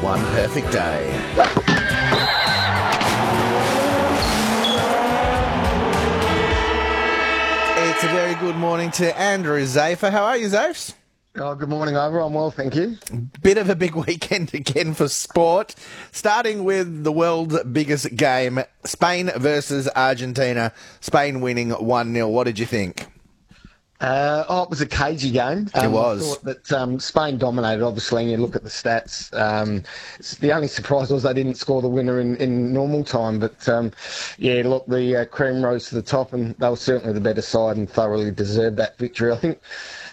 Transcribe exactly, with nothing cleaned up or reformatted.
One perfect day. It's a very good morning to Andrew Zafer. How are you, Zafes? Oh, good morning, Ivor. I'm well, thank you. Bit of a big weekend again for sport. Starting with the world's biggest game, Spain versus Argentina. Spain winning one nil. What did you think? Uh, oh, it was a cagey game. Um, It was. I thought that um, Spain dominated, obviously, and you look at the stats. Um, it's, the only surprise was they didn't score the winner in, in normal time. But, um, yeah, look, the uh, cream rose to the top, and they were certainly the better side and thoroughly deserved that victory. I think